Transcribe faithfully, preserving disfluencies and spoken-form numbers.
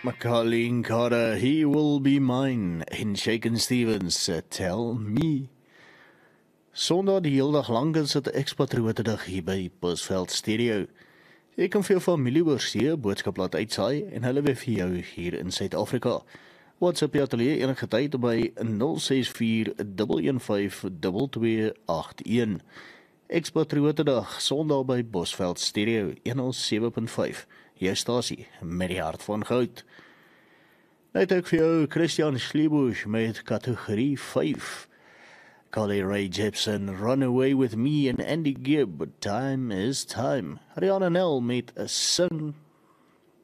Colleen Carter, he will be mine, en Shakin Stevens, uh, tell me. Sondag die hele dag lang is dit Ex-Patriote dag hier by Bosveld Stereo. Jy kan vir jou familie oor see boodskap laat uitsaai en hulle weer vir jou hier in Suid-Afrika. WhatsApp die atelier enige tyd by nul ses vier, een een vyf, twee twee agt een. Ex-Patriote dag, Sondag by Bosveld Stereo, honderd sewe punt vyf. Jou stasie, met die hart van goud. Net ook vir jou Christian Schlebusch met kategorie vyf. Carly Rae Jepsen, Run Away With Me en Andy Gibb, Time is Time. Rihanna Nell met A Sing